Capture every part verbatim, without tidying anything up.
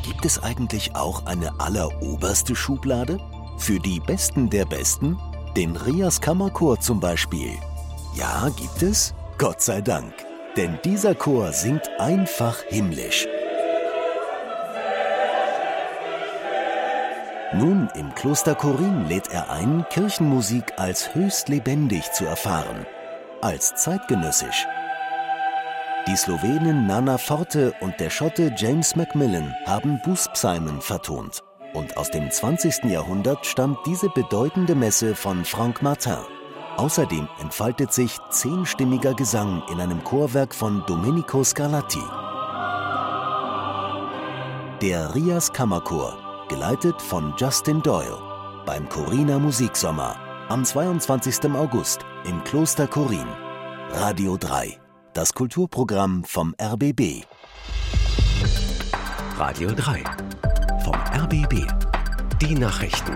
gibt es eigentlich auch eine alleroberste Schublade? Für die Besten der Besten? Den Rias Kammerchor zum Beispiel. Ja, gibt es? Gott sei Dank. Denn dieser Chor singt einfach himmlisch. Nun, im Kloster Korin lädt er ein, Kirchenmusik als höchst lebendig zu erfahren. Als zeitgenössisch. Die Slowenin Nana Forte und der Schotte James Macmillan haben Bußpsalmen vertont. Und aus dem zwanzigsten Jahrhundert stammt diese bedeutende Messe von Franck Martin. Außerdem entfaltet sich zehnstimmiger Gesang in einem Chorwerk von Domenico Scarlatti. Der Rias Kammerchor, geleitet von Justin Doyle, beim Koriner Musiksommer, am zweiundzwanzigsten August im Kloster Korin. Radio drei, das Kulturprogramm vom R B B. Radio drei, vom R B B, die Nachrichten.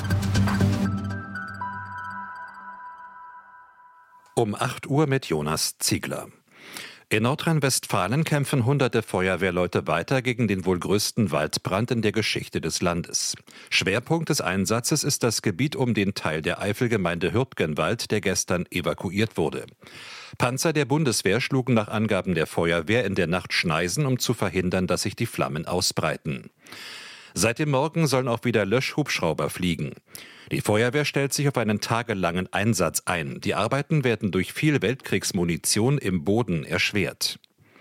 Um acht Uhr mit Jonas Ziegler. In Nordrhein-Westfalen kämpfen hunderte Feuerwehrleute weiter gegen den wohl größten Waldbrand in der Geschichte des Landes. Schwerpunkt des Einsatzes ist das Gebiet um den Teil der Eifelgemeinde Hürtgenwald, der gestern evakuiert wurde. Panzer der Bundeswehr schlugen nach Angaben der Feuerwehr in der Nacht Schneisen, um zu verhindern, dass sich die Flammen ausbreiten. Seit dem Morgen sollen auch wieder Löschhubschrauber fliegen. Die Feuerwehr stellt sich auf einen tagelangen Einsatz ein. Die Arbeiten werden durch viel Weltkriegsmunition im Boden erschwert.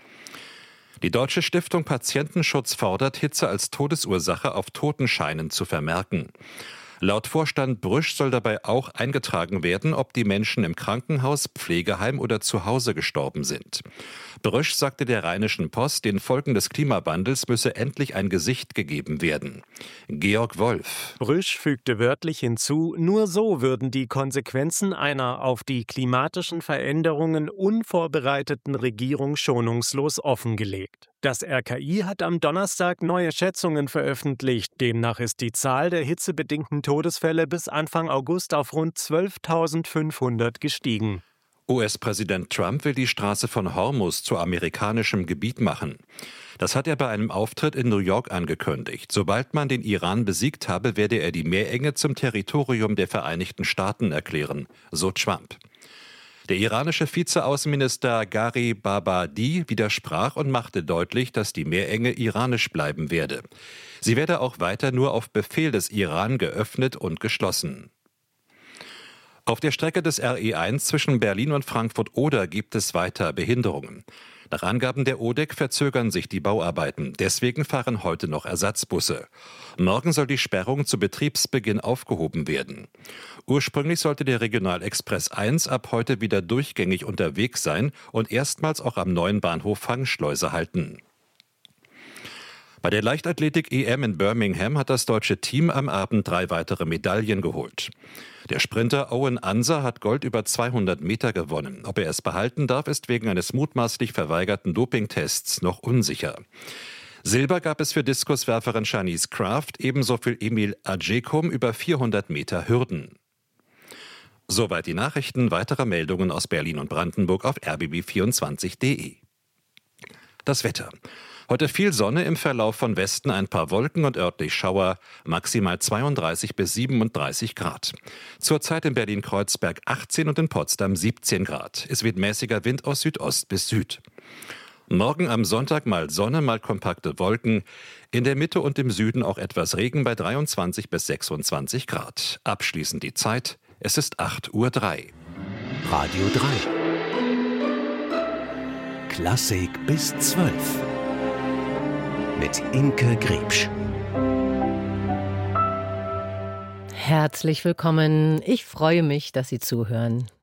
Die Deutsche Stiftung Patientenschutz fordert, Hitze als Todesursache auf Totenscheinen zu vermerken. Laut Vorstand Brüsch soll dabei auch eingetragen werden, ob die Menschen im Krankenhaus, Pflegeheim oder zu Hause gestorben sind. Brüsch sagte der Rheinischen Post, den Folgen des Klimawandels müsse endlich ein Gesicht gegeben werden. Georg Wolf. Brüsch fügte wörtlich hinzu, nur so würden die Konsequenzen einer auf die klimatischen Veränderungen unvorbereiteten Regierung schonungslos offengelegt. Das R K I hat am Donnerstag neue Schätzungen veröffentlicht. Demnach ist die Zahl der hitzebedingten Todesfälle bis Anfang August auf rund zwölftausendfünfhundert gestiegen. U S-Präsident Trump will die Straße von Hormuz zu amerikanischem Gebiet machen. Das hat er bei einem Auftritt in New York angekündigt. Sobald man den Iran besiegt habe, werde er die Meerenge zum Territorium der Vereinigten Staaten erklären, so Trump. Der iranische Vizeaußenminister Gharibabadi widersprach und machte deutlich, dass die Meerenge iranisch bleiben werde. Sie werde auch weiter nur auf Befehl des Iran geöffnet und geschlossen. Auf der Strecke des R E eins zwischen Berlin und Frankfurt-Oder gibt es weiter Behinderungen. Nach Angaben der O D E C verzögern sich die Bauarbeiten. Deswegen fahren heute noch Ersatzbusse. Morgen soll die Sperrung zu Betriebsbeginn aufgehoben werden. Ursprünglich sollte der Regionalexpress eins ab heute wieder durchgängig unterwegs sein und erstmals auch am neuen Bahnhof Fangschleuse halten. Bei der Leichtathletik-E M in Birmingham hat das deutsche Team am Abend drei weitere Medaillen geholt. Der Sprinter Owen Anser hat Gold über zweihundert Meter gewonnen. Ob er es behalten darf, ist wegen eines mutmaßlich verweigerten Dopingtests noch unsicher. Silber gab es für Diskuswerferin Shanice Kraft, ebenso für Emil Adjekum über vierhundert Meter Hürden. Soweit die Nachrichten. Weitere Meldungen aus Berlin und Brandenburg auf r b b vierundzwanzig punkt d e. Das Wetter. Heute viel Sonne, im Verlauf von Westen ein paar Wolken und örtlich Schauer, maximal zweiunddreißig bis siebenunddreißig Grad. Zurzeit in Berlin-Kreuzberg achtzehn und in Potsdam siebzehn Grad. Es weht mäßiger Wind aus Südost bis Süd. Morgen am Sonntag mal Sonne, mal kompakte Wolken. In der Mitte und im Süden auch etwas Regen bei dreiundzwanzig bis sechsundzwanzig Grad. Abschließend die Zeit, es ist acht Uhr drei. Radio drei. Klassik bis zwölf. Mit Inke Griebsch. Herzlich willkommen. Ich freue mich, dass Sie zuhören.